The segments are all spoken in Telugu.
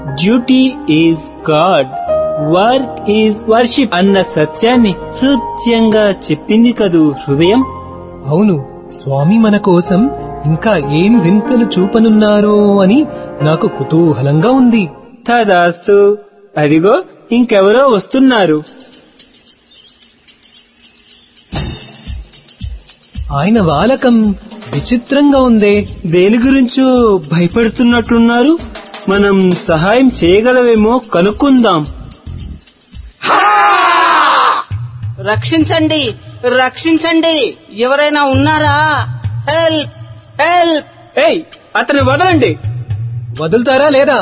Duty is God, work is worship అన్న సత్యాన్ని హృదయంగా చెప్పింది కదూ హృదయం. అవును, స్వామి మన కోసం ఇంకా ఏం వింతలు చూపనున్నారో అని నాకు కుతూహలంగా ఉంది. తదాస్తు. అదిగో ఇంకెవరో వస్తున్నారు. ఆయన వాలకం విచిత్రంగా ఉందే. దేని గురించో భయపడుతున్నట్లున్నారు. మనం సహాయం చేయగలవేమో కనుక్కుందాం. రక్షించండి, రక్షించండి, ఎవరైనా ఉన్నారా? Help, help. ఏయ్, అతన్ని వదలండి. వదులుతారా లేదా?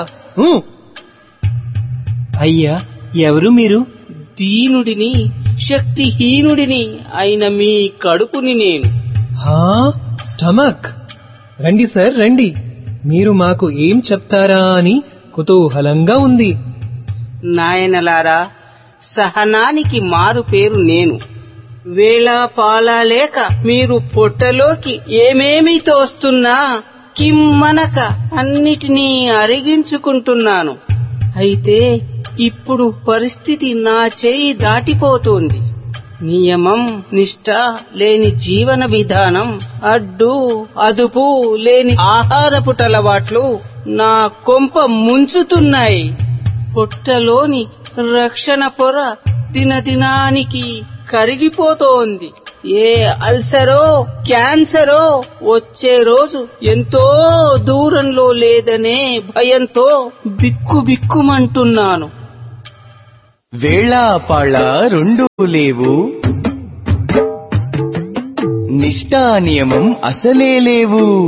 అయ్యా, ఎవరు మీరు? దీనుడిని, శక్తిహీనుడిని అయిన మీ కడుపుని నేను. స్టమక్. రండి సార్, రండి. మీరు మాకు ఏం చెప్తారా అని కుతూహలంగా ఉంది. నాయనలారా, సహనానికి మారు పేరు నేను. వేళా పాలా లేక మీరు పొట్టలోకి ఏమేమి తోస్తున్నా కిమ్మనక అన్నిటినీ అరిగించుకుంటున్నాను. అయితే ఇప్పుడు పరిస్థితి నా చేయి దాటిపోతోంది. నియమం, నిష్ఠ లేని జీవన విధానం, అడ్డు అదుపు లేని ఆహారపుటలవాట్లు నా కొంప ముంచుతున్నాయి. పొట్టలోని రక్షణ పొర దినదినానికి కరిగిపోతోంది. ఏ అల్సరో క్యాన్సరో వచ్చే రోజు ఎంతో దూరంలో లేదనే భయంతో బిక్కుబిక్కుమంటున్నాను. వేళాపాళ రెండూ లేవు, నిష్ఠా నియమం అసలే లేవు.